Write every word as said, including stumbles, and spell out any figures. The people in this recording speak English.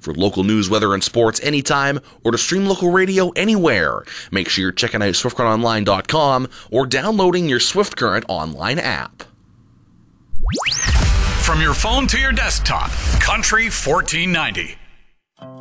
For local news, weather, and sports anytime, or to stream local radio anywhere, make sure you're checking out swift current online dot com or downloading your Swift Current online app. From your phone to your desktop, Country fourteen ninety.